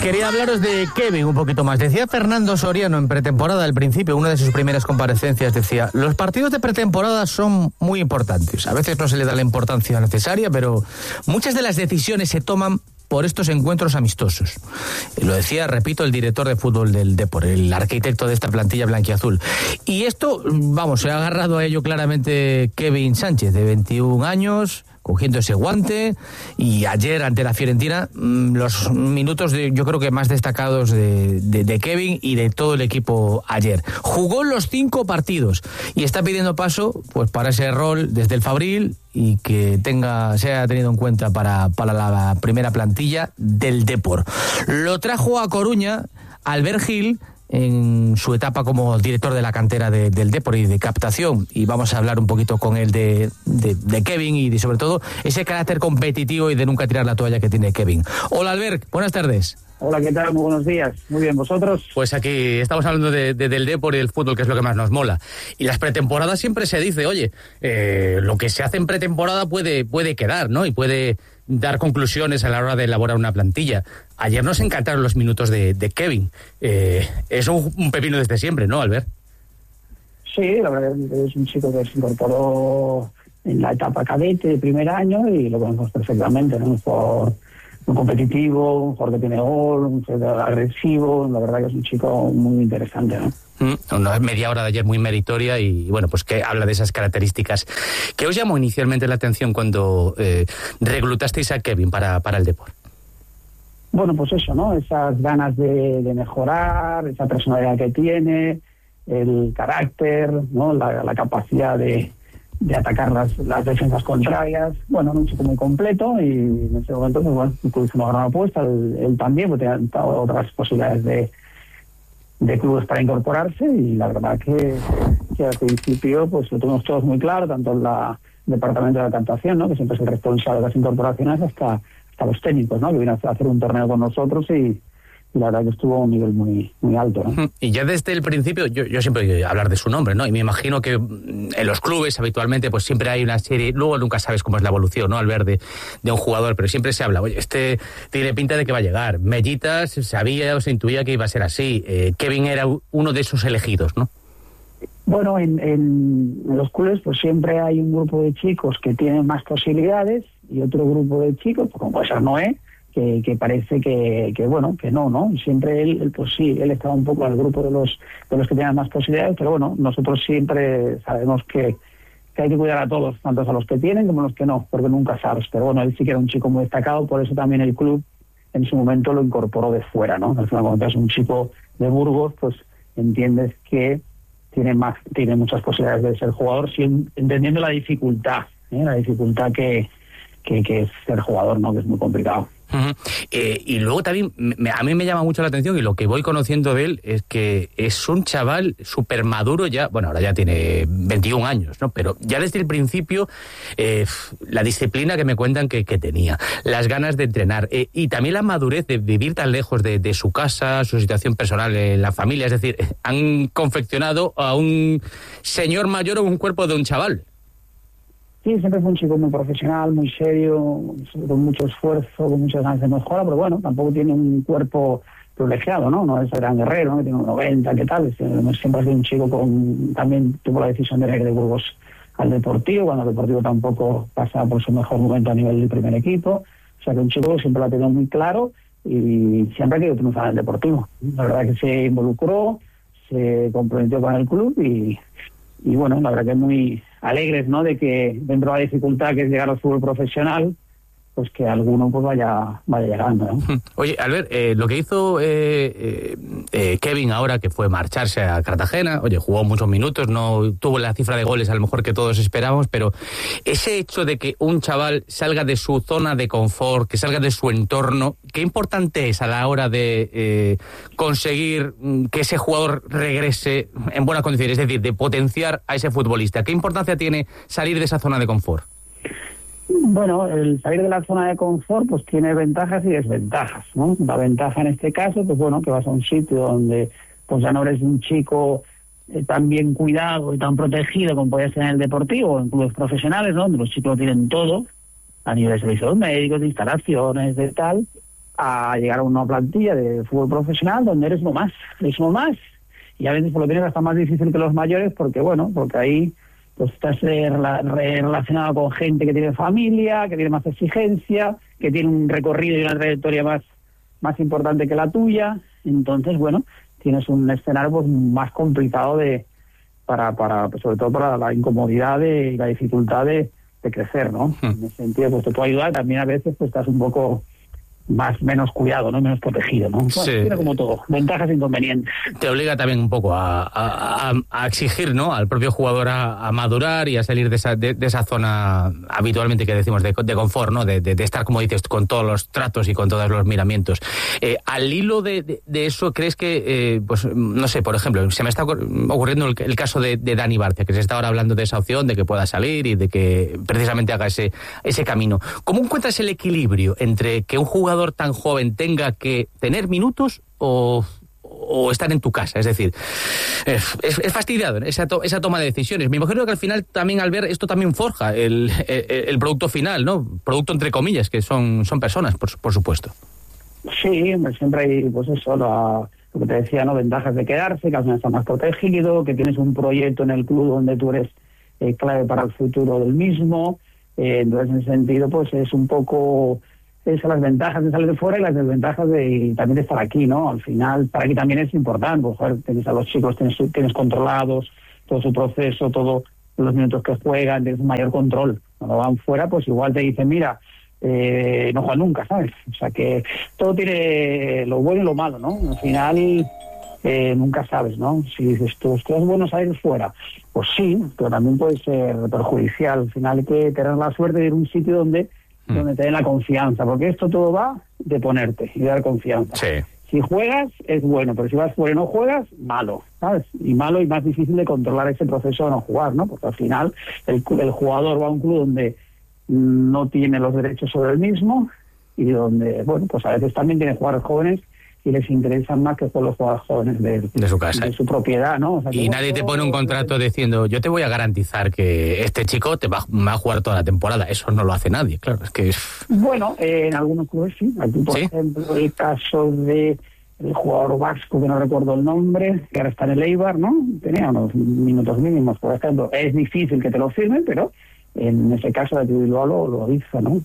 Quería hablaros de Kevin un poquito más. Decía Fernando Soriano en pretemporada, al principio, una de sus primeras comparecencias, decía: los partidos de pretemporada son muy importantes. A veces no se le da la importancia necesaria, pero muchas de las decisiones se toman por estos encuentros amistosos. Lo decía, repito, el director de fútbol del Depor, el arquitecto de esta plantilla blanquiazul. Y esto, vamos, se ha agarrado a ello claramente Kevin Sánchez, de 21 años, cogiendo ese guante, y ayer ante la Fiorentina, los minutos yo creo que más destacados de Kevin y de todo el equipo ayer. Jugó los 5 partidos y está pidiendo paso pues para ese rol desde el Fabril y que sea tenido en cuenta para la primera plantilla del Depor. Lo trajo a Coruña Albert Gil en su etapa como director de la cantera del Depor y de captación, y vamos a hablar un poquito con él de Kevin y sobre todo ese carácter competitivo y de nunca tirar la toalla que tiene Kevin. Hola Albert, buenas tardes. Hola, ¿qué tal? Muy buenos días. Muy bien, ¿vosotros? Pues aquí estamos hablando del Depor y del fútbol, que es lo que más nos mola. Y las pretemporadas siempre se dice, oye, lo que se hace en pretemporada puede quedar, ¿no? Y puede dar conclusiones a la hora de elaborar una plantilla. Ayer nos encantaron los minutos de Kevin. Es un pepino desde siempre, ¿no, Albert? Sí, la verdad es un chico que se incorporó en la etapa cadete de primer año y lo conocemos perfectamente, ¿no? Un competitivo, un jugador que tiene gol, un jugador agresivo. La verdad que es un chico muy interesante, ¿no? Una media hora de ayer muy meritoria y bueno, pues que habla de esas características. ¿Qué os llamó inicialmente la atención cuando reclutasteis a Kevin para el Depor? Bueno, pues eso, ¿no? Esas ganas de mejorar, esa personalidad que tiene, el carácter, ¿no? La capacidad de atacar las defensas contrarias. Bueno, un chico muy completo y en ese momento, pues bueno, incluso una gran apuesta. Él también, porque tenía otras posibilidades de clubes para incorporarse, y la verdad que al principio pues lo tenemos todos muy claro, tanto en el departamento de la captación, ¿no? Que siempre es el responsable de las incorporaciones, hasta los técnicos, ¿no? Que vienen a hacer un torneo con nosotros y la verdad que estuvo a un nivel muy, muy alto, ¿no? Y ya desde el principio, yo siempre he oído hablar de su nombre, ¿no? Y me imagino que en los clubes habitualmente pues siempre hay una serie, luego nunca sabes cómo es la evolución, ¿no? Al ver de un jugador, pero siempre se habla, oye, este tiene pinta de que va a llegar. Mellitas sabía o se intuía que iba a ser así. Kevin era uno de esos elegidos, ¿no? Bueno, en los clubes pues siempre hay un grupo de chicos que tienen más posibilidades y otro grupo de chicos, pues, como puede ser Noé, que parece que bueno, que no, y siempre él pues sí, él estaba un poco al grupo de los que tenían más posibilidades, pero bueno, nosotros siempre sabemos que hay que cuidar a todos, tanto a los que tienen como a los que no, porque nunca sabes. Pero bueno, él sí que era un chico muy destacado, por eso también el club en su momento lo incorporó de fuera, ¿no? Al final, cuando es un chico de Burgos, pues entiendes que tiene muchas posibilidades de ser jugador, entendiendo la dificultad que es ser jugador, ¿no? Que es muy complicado. Uh-huh. Y luego también a mí me llama mucho la atención, y lo que voy conociendo de él es que es un chaval súper maduro ya, bueno, ahora ya tiene 21 años, ¿no? Pero ya desde el principio la disciplina que me cuentan que tenía, las ganas de entrenar, y también la madurez de vivir tan lejos de su casa, su situación personal en la familia, es decir, han confeccionado a un señor mayor en un cuerpo de un chaval. Sí, siempre fue un chico muy profesional, muy serio, con mucho esfuerzo, con muchas ganas de mejora, pero bueno, tampoco tiene un cuerpo privilegiado, ¿no? No es el gran guerrero, ¿no? Tiene un 90, ¿qué tal? Siempre ha sido un chico también tuvo la decisión de ir de Burgos al Deportivo, cuando el Deportivo tampoco pasa por su mejor momento a nivel del primer equipo. O sea que un chico que siempre lo ha tenido muy claro y siempre ha querido triunfar en el Deportivo. La verdad que se involucró, se comprometió con el club y bueno, la verdad que muy alegres, ¿no? De que dentro de la dificultad que es llegar al fútbol profesional, pues que alguno pues vaya llegando, ¿no? Oye, Albert, lo que hizo Kevin ahora, que fue marcharse a Cartagena, oye, jugó muchos minutos, no tuvo la cifra de goles a lo mejor que todos esperábamos, pero ese hecho de que un chaval salga de su zona de confort, que salga de su entorno, ¿qué importante es a la hora de conseguir que ese jugador regrese en buenas condiciones? Es decir, de potenciar a ese futbolista. ¿Qué importancia tiene salir de esa zona de confort? Bueno, el salir de la zona de confort pues tiene ventajas y desventajas, ¿no? La ventaja en este caso, pues bueno, que vas a un sitio donde pues ya no eres un chico tan bien cuidado y tan protegido como podías ser en el Deportivo o en clubes profesionales, ¿no? Donde los chicos tienen todo, a nivel de servicios médicos, de instalaciones, de tal, a llegar a una plantilla de fútbol profesional donde eres uno más, y a veces por lo menos hasta más difícil que los mayores, porque ahí pues estás relacionado con gente que tiene familia, que tiene más exigencia, que tiene un recorrido y una trayectoria más importante que la tuya. Entonces, tienes un escenario pues más complicado para sobre todo para la incomodidad y la dificultad de crecer, ¿no? En ese sentido, pues te puede ayudar. También a veces pues estás un poco menos cuidado, ¿no? Menos protegido, ¿no? Sí. Tiene como todo, ventajas e inconvenientes. Te obliga también un poco a exigir, ¿no? Al propio jugador a madurar y a salir de esa zona habitualmente que decimos de confort, ¿no? De estar, como dices, con todos los tratos y con todos los miramientos. Al hilo de eso, ¿crees que, pues, no sé, por ejemplo, se me está ocurriendo el caso de Dani Barcia, que se está ahora hablando de esa opción, de que pueda salir y de que precisamente haga ese camino? ¿Cómo encuentras el equilibrio entre que un jugador tan joven tenga que tener minutos o estar en tu casa? Es decir, es fastidiado esa toma de decisiones. Me imagino que al final también, al ver esto, también forja el producto final, ¿no? Producto entre comillas, que son personas, por supuesto. Sí, siempre hay, pues eso, lo que te decía, ¿no? Ventajas de quedarse, que al final estás más protegido, que tienes un proyecto en el club donde tú eres clave para el futuro del mismo. Entonces, en ese sentido, pues es un poco esas las ventajas de salir de fuera y las desventajas de también de estar aquí, ¿no? Al final, para aquí también es importante, pues, tienes a los chicos, tienes controlados todo su proceso, todos los minutos que juegan, tienes un mayor control. Cuando van fuera, pues igual te dicen, mira, no juega nunca, ¿sabes? O sea que todo tiene lo bueno y lo malo, ¿no? Al final nunca sabes, ¿no? Si dices tú, es bueno salir fuera, pues sí, pero también puede ser perjudicial. Al final hay que tener la suerte de ir a un sitio donde te den la confianza, porque esto todo va de ponerte y de dar confianza. Sí. Si juegas, es bueno, pero si vas fuera y no juegas, malo, ¿sabes? Y malo y más difícil de controlar ese proceso de no jugar, ¿no? Porque al final el jugador va a un club donde no tiene los derechos sobre el mismo y donde, pues a veces también tiene jugadores jóvenes y les interesan más que con los jugadores jóvenes de su casa, de su propiedad, ¿no? O sea, y nadie te pone un contrato diciendo, yo te voy a garantizar que este chico te va a jugar toda la temporada. Eso no lo hace nadie, claro. Es que bueno, en algunos clubes sí. Aquí, por ejemplo, el caso de el jugador vasco, que no recuerdo el nombre, que ahora está en el Eibar, ¿no? Tenía unos minutos mínimos, por ejemplo. Es difícil que te lo firmen, pero en ese caso de Bilbao lo hizo, ¿no?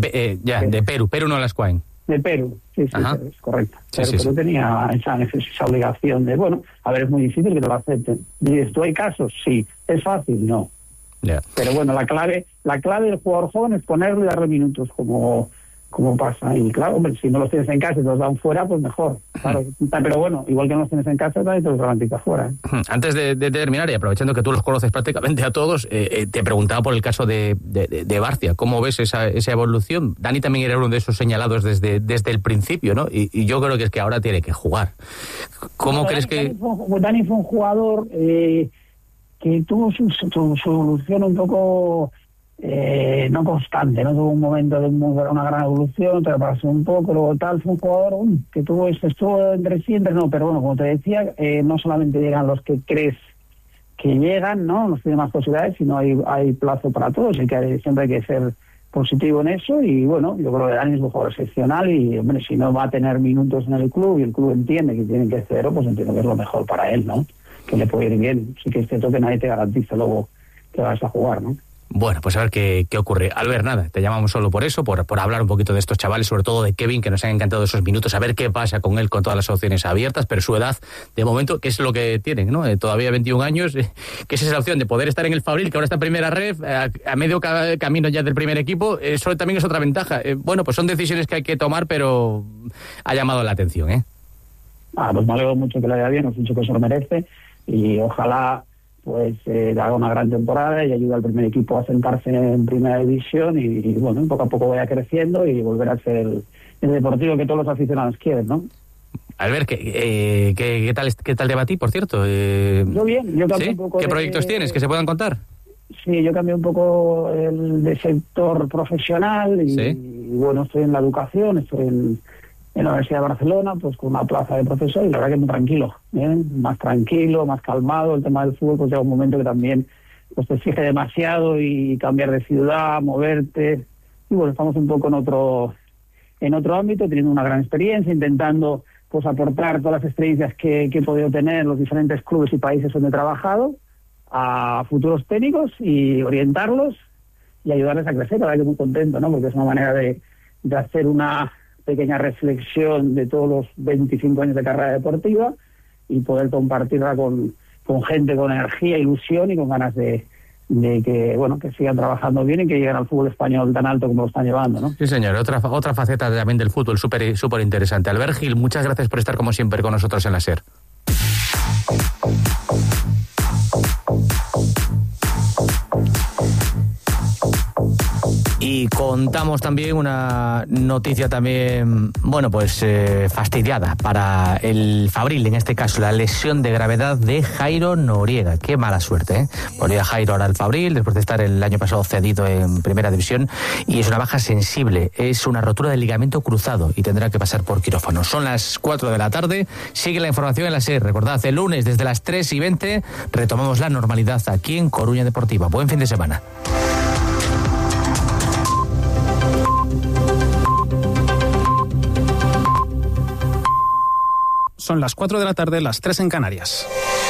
De Perú no las Cuain. De Perú, sí, es correcto. Pero tenía esa obligación de, a ver, es muy difícil que te lo acepten. Dices, ¿tú hay casos? Sí. ¿Es fácil? No. Yeah. Pero la clave del jugador joven es ponerle y darle minutos, como pasa. Y claro, hombre, si no los tienes en casa y te los dan fuera, pues mejor. Claro. Pero igual que no los tienes en casa, también te los garantizas fuera. Antes de terminar, y aprovechando que tú los conoces prácticamente a todos, te preguntaba por el caso de Barcia. ¿Cómo ves esa evolución? Dani también era uno de esos señalados desde el principio, ¿no? Y yo creo que es que ahora tiene que jugar. ¿Cómo crees que...? Dani fue un jugador que tuvo su evolución un poco... no constante, no tuvo un momento de una gran evolución, te pasó un poco, luego tal, fue un jugador que estuvo entre sí, no, pero como te decía, no solamente llegan los que crees que llegan, ¿no? No tienen más posibilidades, sino hay plazo para todos, y que siempre hay que ser positivo en eso, y yo creo que Dani es un jugador excepcional, y hombre, si no va a tener minutos en el club, y el club entiende que tiene que cero, pues entiendo que es lo mejor para él, ¿no? Que le puede ir bien, sí que es cierto que nadie te garantiza luego que vas a jugar, ¿no? Bueno, pues a ver qué ocurre. Albert, nada, te llamamos solo por eso, por hablar un poquito de estos chavales, sobre todo de Kevin, que nos han encantado esos minutos, a ver qué pasa con él, con todas las opciones abiertas, pero su edad, de momento, que es lo que tienen, ¿no? Todavía 21 años, que es esa opción de poder estar en el Fabril, que ahora está en primera ref, a medio camino ya del primer equipo, eso también es otra ventaja. Pues son decisiones que hay que tomar, pero ha llamado la atención, ¿eh? Pues me alegro mucho que le vaya bien, es un chico que se lo merece, y ojalá haga una gran temporada y ayude al primer equipo a sentarse en primera división y poco a poco vaya creciendo y volver a ser el deportivo que todos los aficionados quieren, ¿no? Albert, ¿qué tal te va a ti, por cierto? Yo bien, yo cambié un poco. ¿Qué proyectos tienes que se puedan contar? Sí, yo cambié un poco de sector profesional y estoy en la educación, estoy en la Universidad de Barcelona, pues con una plaza de profesor, y la verdad que muy tranquilo, más tranquilo, más calmado. El tema del fútbol pues llega un momento que también te exige demasiado y cambiar de ciudad, moverte, y estamos un poco en otro ámbito, teniendo una gran experiencia, intentando pues aportar todas las experiencias que he podido tener en los diferentes clubes y países donde he trabajado a futuros técnicos y orientarlos y ayudarles a crecer. La verdad que muy contento, ¿no? Porque es una manera de hacer una pequeña reflexión de todos los 25 años de carrera deportiva y poder compartirla con gente con energía, ilusión y con ganas de que sigan trabajando bien y que lleguen al fútbol español tan alto como lo están llevando, ¿no? Sí, señor. Otra faceta también del fútbol súper interesante. Albert Gil, muchas gracias por estar como siempre con nosotros en la SER. Y contamos también una noticia también, fastidiada para el Fabril, en este caso, la lesión de gravedad de Jairo Noriega. Qué mala suerte, ¿eh? Volvía Jairo ahora al Fabril, después de estar el año pasado cedido en Primera División, y es una baja sensible, es una rotura del ligamento cruzado y tendrá que pasar por quirófano. Son las 4 de la tarde, sigue la información en la SER. Recordad, el lunes desde las 3:20 retomamos la normalidad aquí en Coruña Deportiva. Buen fin de semana. Son las 4 de la tarde, las 3 en Canarias.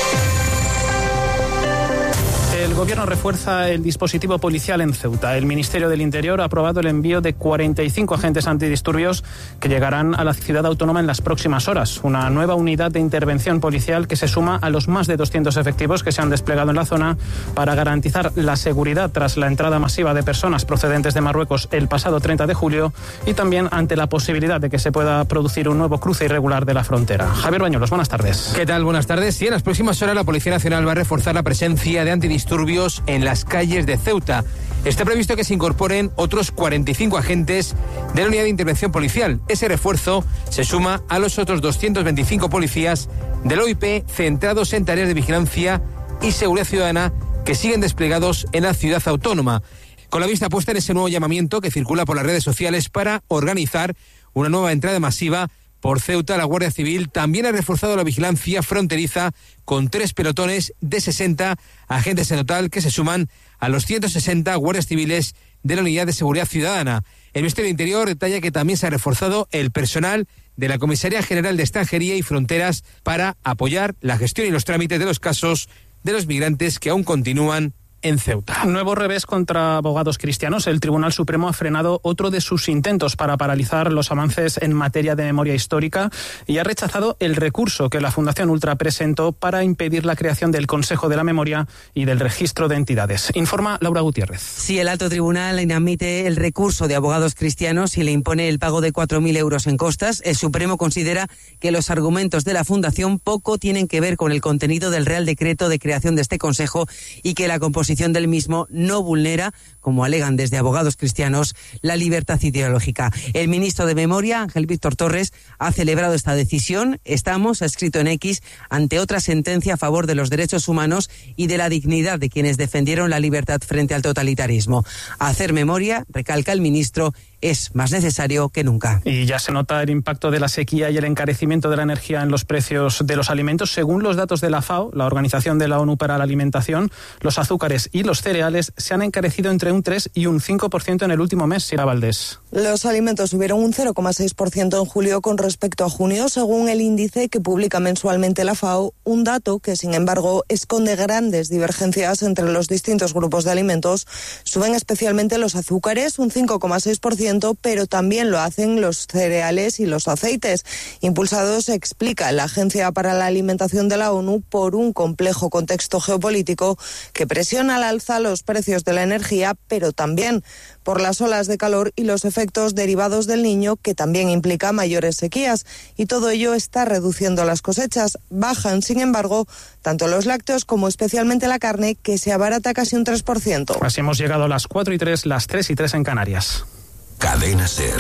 El Gobierno refuerza el dispositivo policial en Ceuta. El Ministerio del Interior ha aprobado el envío de 45 agentes antidisturbios que llegarán a la ciudad autónoma en las próximas horas. Una nueva unidad de intervención policial que se suma a los más de 200 efectivos que se han desplegado en la zona para garantizar la seguridad tras la entrada masiva de personas procedentes de Marruecos el pasado 30 de julio y también ante la posibilidad de que se pueda producir un nuevo cruce irregular de la frontera. Javier Bañuelos, buenas tardes. ¿Qué tal? Buenas tardes. Sí, en las próximas horas la Policía Nacional va a reforzar la presencia de antidisturbios en las calles de Ceuta. Está previsto que se incorporen otros 45 agentes de la unidad de intervención policial. Ese refuerzo se suma a los otros 225 policías del OIP centrados en tareas de vigilancia y seguridad ciudadana que siguen desplegados en la ciudad autónoma, con la vista puesta en ese nuevo llamamiento que circula por las redes sociales para organizar una nueva entrada masiva por Ceuta. La Guardia Civil también ha reforzado la vigilancia fronteriza con 3 pelotones de 60 agentes en total que se suman a los 160 guardias civiles de la Unidad de Seguridad Ciudadana. El Ministerio del Interior detalla que también se ha reforzado el personal de la Comisaría General de Extranjería y Fronteras para apoyar la gestión y los trámites de los casos de los migrantes que aún continúan en Ceuta. Nuevo revés contra abogados cristianos. El Tribunal Supremo ha frenado otro de sus intentos para paralizar los avances en materia de memoria histórica y ha rechazado el recurso que la Fundación Ultra presentó para impedir la creación del Consejo de la Memoria y del Registro de Entidades. Informa Laura Gutiérrez. Sí, el alto tribunal inadmite el recurso de abogados cristianos y le impone el pago de 4.000 euros en costas. El Supremo considera que los argumentos de la Fundación poco tienen que ver con el contenido del Real Decreto de creación de este Consejo y que la composición del mismo no vulnera, como alegan desde abogados cristianos, la libertad ideológica. El ministro de Memoria, Ángel Víctor Torres, ha celebrado esta decisión. Estamos, ha escrito en X, ante otra sentencia a favor de los derechos humanos y de la dignidad de quienes defendieron la libertad frente al totalitarismo. Hacer memoria, recalca el ministro, es más necesario que nunca. Y ya se nota el impacto de la sequía y el encarecimiento de la energía en los precios de los alimentos. Según los datos de la FAO, la Organización de la ONU para la Alimentación, los azúcares y los cereales se han encarecido entre un 3 y un 5% en el último mes. Sira Valdés. Los alimentos subieron un 0,6% en julio con respecto a junio, según el índice que publica mensualmente la FAO, un dato que, sin embargo, esconde grandes divergencias entre los distintos grupos de alimentos. Suben especialmente los azúcares, un 5,6%, pero también lo hacen los cereales y los aceites, impulsados, explica la Agencia para la Alimentación de la ONU, por un complejo contexto geopolítico que presiona al alza los precios de la energía, pero también por las olas de calor y los efectos derivados del Niño, que también implica mayores sequías, y todo ello está reduciendo las cosechas. Bajan, sin embargo, tanto los lácteos como especialmente la carne, que se abarata casi un 3%. Así hemos llegado a las 4:03, las 3:03 en Canarias. Cadena SER.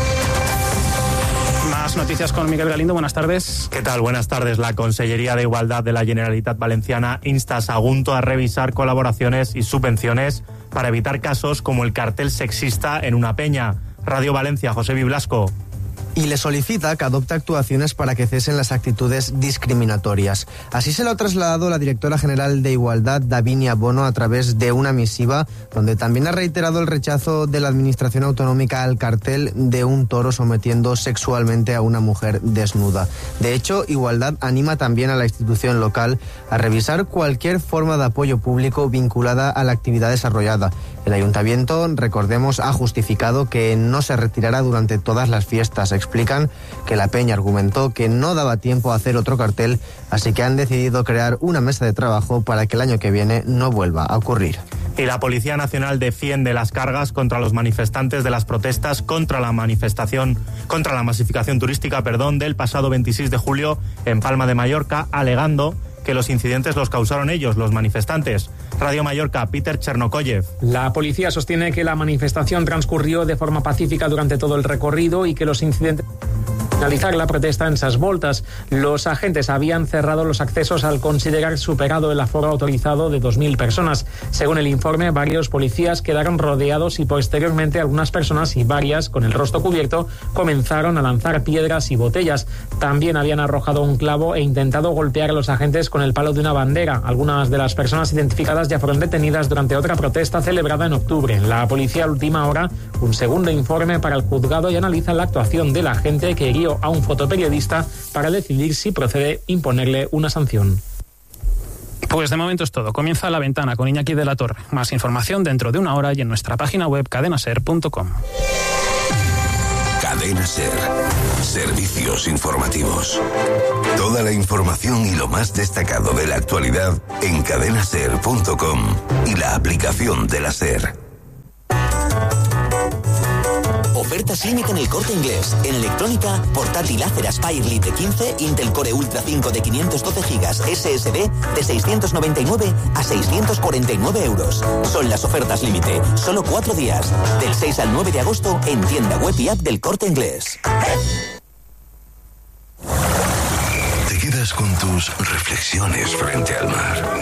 Más noticias con Miguel Galindo. Buenas tardes. ¿Qué tal? Buenas tardes. La Consellería de Igualdad de la Generalitat Valenciana insta a Sagunto a revisar colaboraciones y subvenciones para evitar casos como el cartel sexista en una peña. Radio Valencia, José Blasco. y le solicita que adopte actuaciones para que cesen las actitudes discriminatorias. Así se lo ha trasladado la directora general de Igualdad, Davinia Bono, a través de una misiva donde también ha reiterado el rechazo de la Administración Autonómica al cartel de un toro sometiendo sexualmente a una mujer desnuda. De hecho, Igualdad anima también a la institución local a revisar cualquier forma de apoyo público vinculada a la actividad desarrollada. El ayuntamiento, recordemos, ha justificado que no se retirará durante todas las fiestas. Explican que la peña argumentó que no daba tiempo a hacer otro cartel, así que han decidido crear una mesa de trabajo para que el año que viene no vuelva a ocurrir. Y la Policía Nacional defiende las cargas contra los manifestantes de las protestas contra la masificación turística, del pasado 26 de julio en Palma de Mallorca, alegando que los incidentes los causaron ellos, los manifestantes. Radio Mallorca, Peter Chernokoyev. La policía sostiene que la manifestación transcurrió de forma pacífica durante todo el recorrido y que los incidentes... finalizar la protesta en Ses Voltes. Los agentes habían cerrado los accesos al considerar superado el aforo autorizado de 2.000 personas. Según el informe, varios policías quedaron rodeados y posteriormente algunas personas y varias, con el rostro cubierto, comenzaron a lanzar piedras y botellas. También habían arrojado un clavo e intentado golpear a los agentes con el palo de una bandera. Algunas de las personas identificadas ya fueron detenidas durante otra protesta celebrada en octubre. La policía a última hora un segundo informe para el juzgado y analiza la actuación del agente que hirió a un fotoperiodista para decidir si procede imponerle una sanción. Pues de momento es todo. Comienza La Ventana con Iñaki de la Torre. Más información dentro de una hora y en nuestra página web cadenaser.com. Cadena Ser. Servicios informativos. Toda la información y lo más destacado de la actualidad en cadenaser.com y la aplicación de la Ser. Ofertas límite en El Corte Inglés. En electrónica, portátil Acer Aspire Lite 15, Intel Core Ultra 5 de 512 GB SSD de 699 a 649 euros. Son las ofertas límite. Solo 4 días. Del 6 al 9 de agosto en tienda web y app del Corte Inglés. Te quedas con tus reflexiones frente al mar.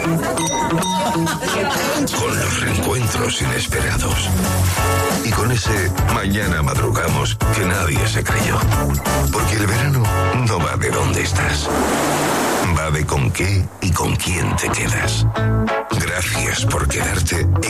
Con los reencuentros inesperados. Y con ese mañana madrugamos que nadie se creyó. Porque el verano no va de dónde estás. Va de con qué y con quién te quedas. Gracias por quedarte